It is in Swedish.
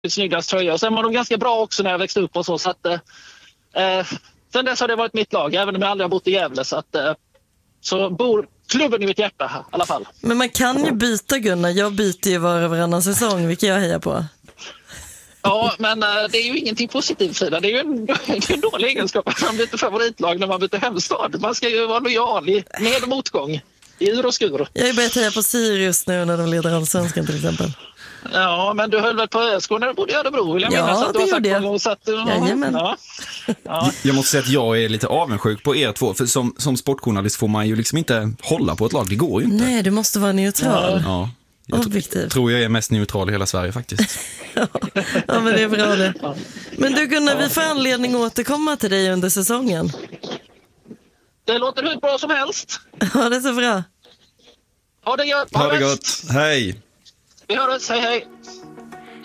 snyggast tröja. Och sen var de ganska bra också när jag växte upp och så att sen dess har det varit mitt lag, även om jag aldrig har bott i Gävle, så att så bor klubben i mitt hjärta här, i alla fall. Men man kan ju byta, Gunnar. Jag byter ju var och varannan säsong, vilket jag hejar på. Ja, men det är ju ingenting positivt, Frida. Det är ju en dålig egenskap att man byter favoritlag när man byter hemstad. Man ska ju vara lojal i med- och motgång, i ur och skur. Jag har börjat heja på Sirius nu när de leder allsvenskan till exempel. Ja, men du höll väl på ÖSK när du bodde i Örebro, vill jag minnas. Ja, att du det har sagt gjorde jag. någon gång, så att, Jajamän. Ja. Jag måste säga att jag är lite avundsjuk på er två. För som sportjournalist får man ju liksom inte hålla på ett lag. Det går ju inte. Nej, du måste vara neutral. Ja, jag Objektiv. tror jag är mest neutral i hela Sverige faktiskt. Ja, men det är bra det. Men du Gunnar, vi får anledning att återkomma till dig under säsongen. Det låter hur bra som helst. Ja, det är så bra. Ha det gött. Ha det gott. Hej! Vi hörs. Hej, hej.